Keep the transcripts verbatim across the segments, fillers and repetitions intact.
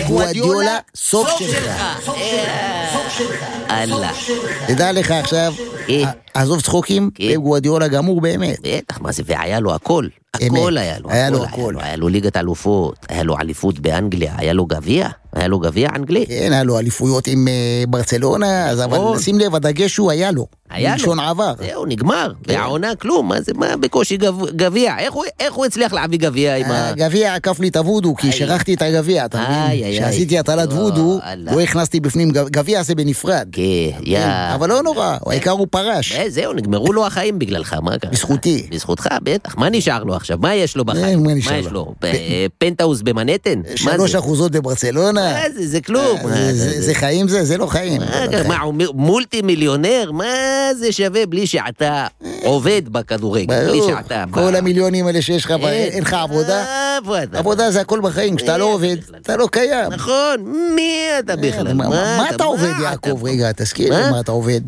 גוארדיולה, סוף שלך. אללה. תדע לך עכשיו, עזוב צחוקים, גוארדיולה גמור באמת. בטח, מה זה, והיה לו הכל. הכל היה לו. היה לו הכל. היה לו ליגת אלופות, היה לו אליפות באנגליה, היה לו גביע, היה לו גביע אנגלי. כן, היה לו אליפויות עם ברצלונה, אבל שים לב, הדגש הוא היה לו. היה לו. מלשון עבר. זהו, נגמר. והעונה כלום, מה זה, מה בקושי גביע? איך הוא הצליח להביא גביע עם ה... הגביע עקף לי את הוודו, כי שרחתי את הגביע, אתה מבין? כשעשיתי הטלת וודו, לא הכנסתי בפנים, גביע זה בנפרד. כן, יא. אבל לא נורא, העיקר הוא פרש. זהו, נגמרו לו החיים בגללך, מה קרה? בזכותי. בזכותך, בטח. מה נשאר לו עכשיו? מה יש לו בחיים? מה יש לו? פנטהאוס במנהטן? שלוש אחוזות בברצלונה? זה כלום. זה חיים זה? זה לא חיים. מה, הוא מולטי מיליונר? מה זה שווה בלי שאתה עובד בכדורגל? בלי שאתה... כל המיליונים האלה שיש לך, אין לך עבודה? עבודה זה הכל בחיים, כשאתה לא עובד, אתה לא קיים. נכון, מי אתה בכלל? מה אתה עובד, יעקב? רגע, תזכיר לי מה אתה עובד.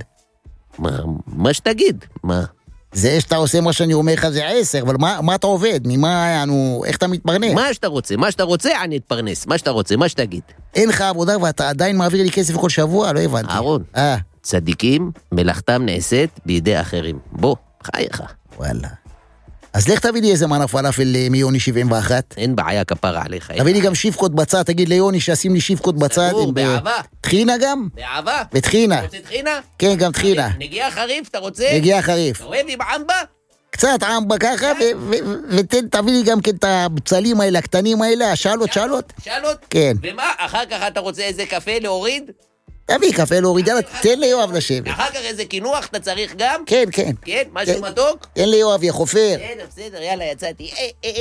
מה שתגיד, מה? זה שאתה עושה מה שאני אומר לך זה עשר, אבל מה, מה אתה עובד? ממה, אנו, איך אתה מתפרנס? מה שאתה רוצה, מה שאתה רוצה, אני אתפרנס. מה שאתה רוצה, מה שתגיד. אין לך עבודה ואתה עדיין מעביר לי כסף כל שבוע? לא הבנתי. אהרון, אה. צדיקים, מלאכתם נעשית בידי אחרים. בוא, חייך. וואלה. אז לך תביא לי איזה מנה פלאפל מיוני שבעים ואחת. אין בעיה, כפרה עליך. תביא לי גם שיפקות בצד, תגיד ליוני שעשים לי שיפקות בצד. סגור, באהבה. תחינה גם? באהבה. בתחינה. אתה רוצה תחינה? כן, גם תחינה. נגיע חריף, אתה רוצה? נגיע חריף. אתה אוהב עם עמבה? קצת עמבה ככה, ותביא לי גם כן את הבצלים האלה, הקטנים האלה, השאלות, שאלות. שאלות? כן. ומה, אחר כך אתה רוצה איזה קפה להוריד? תביא קפה להוריד, יאללה, תן ליואב לשבת. אחר כך איזה כינוח אתה צריך גם? כן, כן. כן, משהו מתוק? תן ליואב, יא חופר. בסדר, בסדר, יאללה, יצאתי.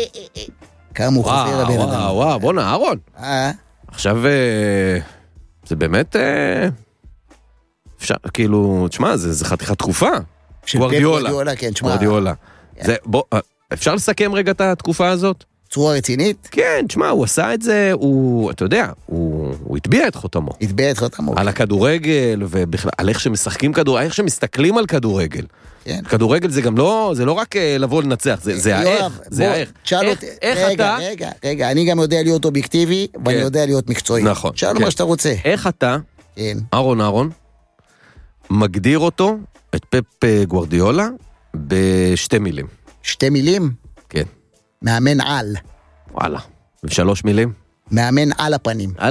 כמה הוא חופר הבן אדם. וואו, וואו, בוא נע, אהרון. אה? עכשיו, זה באמת, אפשר, כאילו, תשמע, זה חתיכת תקופה. גוארדיולה, כן, תשמע. גוארדיולה. בוא, אפשר לסכם רגע את התקופה הזאת? צורה רצינית? כן, תשמע, הוא עשה את זה, הוא, אתה יודע, הוא, הוא התביע את חותמו. התביע את חותמו. על הכדורגל, ובכלל, על איך שמשחקים כדורגל, איך שמסתכלים על כדורגל. כן. כדורגל זה גם לא, זה לא רק לבוא לנצח, זה, זה האיך, זה האיך. איך, איך רגע, אתה... רגע, רגע, אני גם יודע להיות אובייקטיבי, כן. ואני יודע להיות מקצועי. נכון. שאל כן. מה שאתה רוצה. איך אתה, כן. אהרון אהרון, מגדיר אותו, את פפ גוארדיולה, בשתי מילים. שתי מילים? כן. מאמן על. וואלה. ושלוש מילים? מאמן על הפנים. על...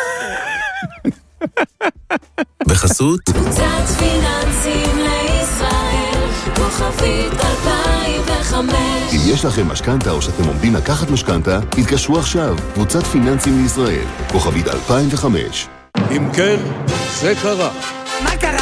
בחסות? קבוצת פיננסים לישראל, כוכבית אלפיים וחמש. אם יש לכם משכנתה או שאתם עומדים לקחת משכנתה, התקשרו עכשיו. קבוצת פיננסים לישראל, כוכבית אלפיים וחמש. אם כן, זה קרה. מה קרה?